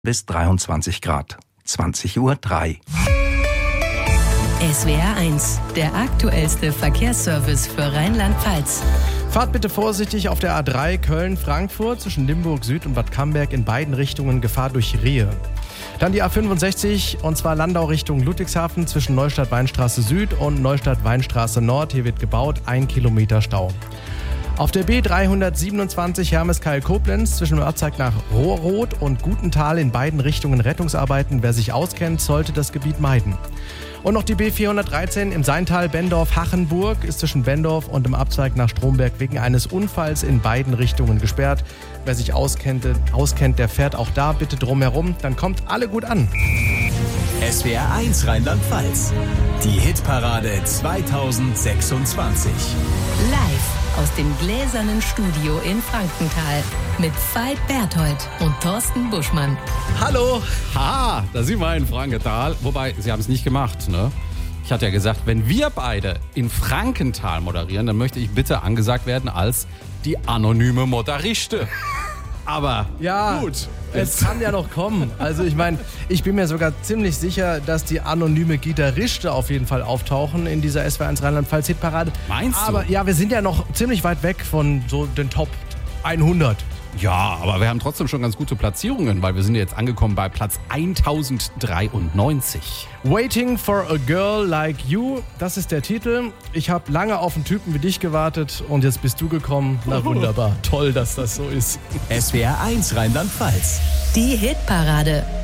bis 23 Grad. 20:03 Uhr. SWR 1, der aktuellste Verkehrsservice für Rheinland-Pfalz. Fahrt bitte vorsichtig auf der A3 Köln-Frankfurt zwischen Limburg Süd und Bad Camberg in beiden Richtungen Gefahr durch Rehe. Dann die A65 und zwar Landau Richtung Ludwigshafen zwischen Neustadt-Weinstraße Süd und Neustadt-Weinstraße Nord. Hier wird gebaut, 1 Kilometer Stau. Auf der B327 Hermeskeil-Koblenz zwischen dem Ortsteig nach Rohrroth und Gutenthal in beiden Richtungen Rettungsarbeiten. Wer sich auskennt, sollte das Gebiet meiden. Und noch die B413 im Seintal Bendorf-Hachenburg ist zwischen Bendorf und dem Abzweig nach Stromberg wegen eines Unfalls in beiden Richtungen gesperrt. Wer sich auskennt, der fährt auch da bitte drumherum, dann kommt alle gut an. SWR 1 Rheinland-Pfalz. Die Hitparade 2026. Live aus dem gläsernen Studio in Frankenthal mit Veit Berthold und Thorsten Buschmann. Hallo! Ha, da sind wir in Frankenthal. Wobei, Sie haben es nicht gemacht, ne? Ich hatte ja gesagt, wenn wir beide in Frankenthal moderieren, dann möchte ich bitte angesagt werden als die anonyme Moderiste. Aber ja, gut. Es kann ja noch kommen. Also ich meine, ich bin mir sogar ziemlich sicher, dass die anonyme Gitarriste auf jeden Fall auftauchen in dieser SWR 1 Rheinland-Pfalz Hitparade. Meinst du? Aber ja, wir sind ja noch ziemlich weit weg von so den Top 100. Ja, aber wir haben trotzdem schon ganz gute Platzierungen, weil wir sind jetzt angekommen bei Platz 1093. Waiting for a Girl Like You, das ist der Titel. Ich habe lange auf einen Typen wie dich gewartet und jetzt bist du gekommen. Na wunderbar, toll, dass das so ist. SWR 1 Rheinland-Pfalz. Die Hitparade.